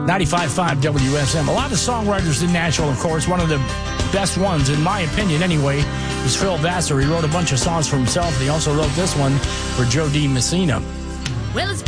95.5 WSM. A lot of songwriters in Nashville, of course. One of the best ones, in my opinion anyway, is Phil Vassar. He wrote a bunch of songs for himself. He also wrote this one for Joe D. Messina. Well, it's